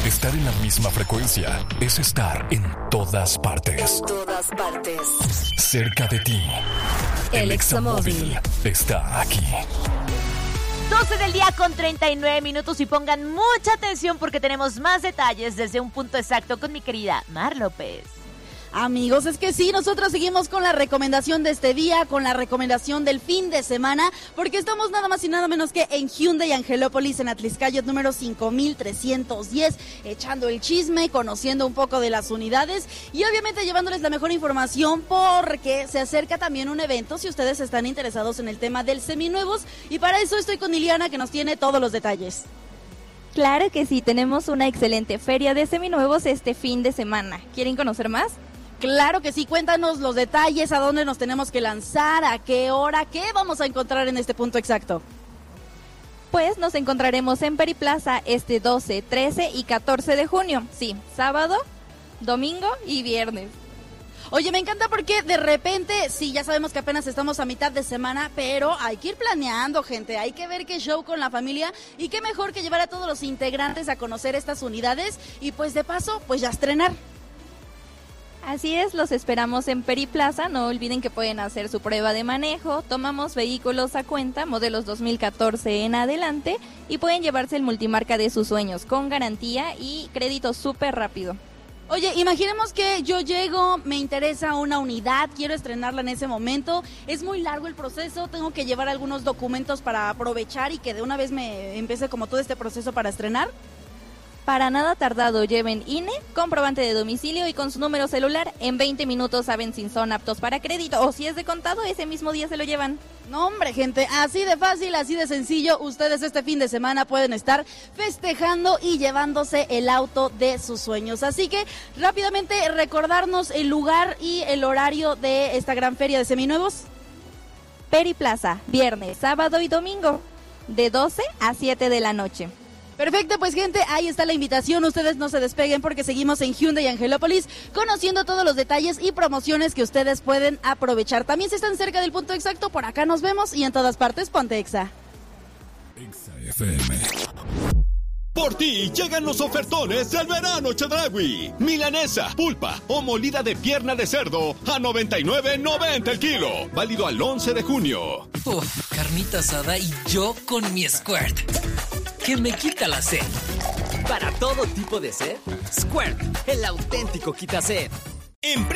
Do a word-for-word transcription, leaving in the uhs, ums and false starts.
Estar en la misma frecuencia es estar en todas partes. En todas partes. Cerca de ti. El El Examóvil Examóvil está aquí. doce del día con treinta y nueve minutos y pongan mucha atención porque tenemos más detalles desde un punto exacto con mi querida Mar López. Amigos, es que sí, nosotros seguimos con la recomendación de este día, con la recomendación del fin de semana, porque estamos nada más y nada menos que en Hyundai Angelópolis, en Atliscayot número cinco mil trescientos diez, echando el chisme, conociendo un poco de las unidades y obviamente llevándoles la mejor información porque se acerca también un evento si ustedes están interesados en el tema del seminuevos y para eso estoy con Iliana que nos tiene todos los detalles. Claro que sí, tenemos una excelente feria de seminuevos este fin de semana. ¿Quieren conocer más? Claro que sí, cuéntanos los detalles, a dónde nos tenemos que lanzar, a qué hora, qué vamos a encontrar en este punto exacto. Pues nos encontraremos en Periplaza este doce, trece y catorce de junio. Sí, sábado, domingo y viernes. Oye, me encanta porque de repente, sí, ya sabemos que apenas estamos a mitad de semana, pero hay que ir planeando, gente, hay que ver qué show con la familia y qué mejor que llevar a todos los integrantes a conocer estas unidades y pues de paso, pues ya estrenar. Así es, los esperamos en Periplaza, no olviden que pueden hacer su prueba de manejo, tomamos vehículos a cuenta, modelos dos mil catorce en adelante y pueden llevarse el multimarca de sus sueños con garantía y crédito súper rápido. Oye, imaginemos que yo llego, me interesa una unidad, quiero estrenarla en ese momento, es muy largo el proceso, tengo que llevar algunos documentos para aprovechar y que de una vez me empiece como todo este proceso para estrenar. Para nada tardado, lleven I N E, comprobante de domicilio y con su número celular. En veinte minutos saben si son aptos para crédito o si es de contado, ese mismo día se lo llevan. No, hombre, gente, así de fácil, así de sencillo, ustedes este fin de semana pueden estar festejando y llevándose el auto de sus sueños. Así que rápidamente recordarnos el lugar y el horario de esta gran feria de seminuevos. Periplaza, viernes, sábado y domingo, de doce a siete de la noche. Perfecto, pues gente, ahí está la invitación, ustedes no se despeguen porque seguimos en Hyundai Angelópolis conociendo todos los detalles y promociones que ustedes pueden aprovechar. También si están cerca del punto exacto, por acá nos vemos y en todas partes, ponte Exa. Exa F M. Por ti llegan los ofertones del verano Chedraui. Milanesa, pulpa o molida de pierna de cerdo a noventa y nueve noventa el kilo. Válido al once de junio. Uf, carnita asada y yo con mi Squirt, que me quita la sed. Para todo tipo de sed, Squirt, el auténtico quita sed. En